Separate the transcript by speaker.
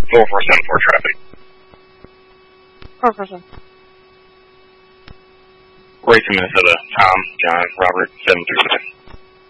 Speaker 1: 4474 traffic.
Speaker 2: 4%.
Speaker 1: Racing Minnesota, Tom, John, Robert, 737.